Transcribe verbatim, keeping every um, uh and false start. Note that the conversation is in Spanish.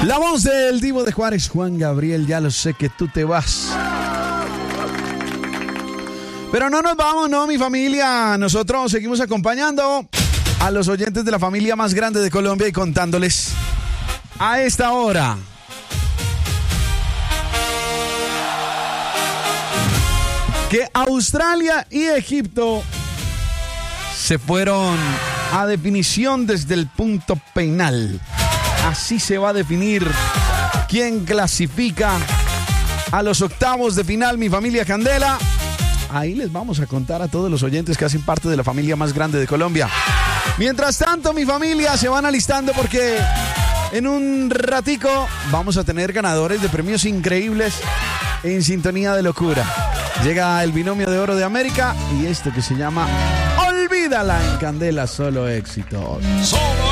La voz del Divo de Juárez, Juan Gabriel, ya lo sé que tú te vas. Pero no nos vamos, no, mi familia. Nosotros seguimos acompañando a los oyentes de la familia más grande de Colombia y contándoles a esta hora que Australia y Egipto se fueron a definición desde el punto penal. Así se va a definir quién clasifica a los octavos de final, mi familia Candela. Ahí les vamos a contar a todos los oyentes que hacen parte de la familia más grande de Colombia. Mientras tanto, mi familia, se van alistando porque en un ratico vamos a tener ganadores de premios increíbles en sintonía de locura. Llega el binomio de oro de América y esto que se llama Olvídala en Candela, solo éxitos. Solo